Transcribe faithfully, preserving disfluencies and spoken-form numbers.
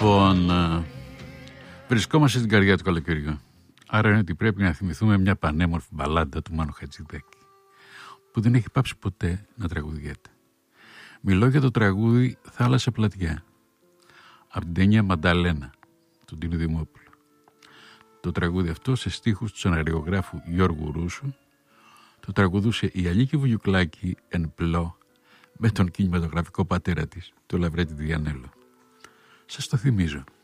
Λοιπόν, βρισκόμαστε στην καρδιά του καλοκαιριού. Άρα είναι ότι πρέπει να θυμηθούμε μια πανέμορφη μπαλάντα του Μάνου Χατζηδάκη, που δεν έχει πάψει ποτέ να τραγουδιέται. Μιλώ για το τραγούδι «Θάλασσα πλατιά», από την ταινία «Μανταλένα» του Ντίνου Δημόπουλου. Το τραγούδι αυτό σε στίχους του σεναριογράφου Γιώργου Ρούσου το τραγουδούσε η Αλίκη Βουγιουκλάκη εν πλώ με τον κινηματογραφικό πατέρα της, τον Λαβρέτη Διανέλο. Σας το θυμίζω.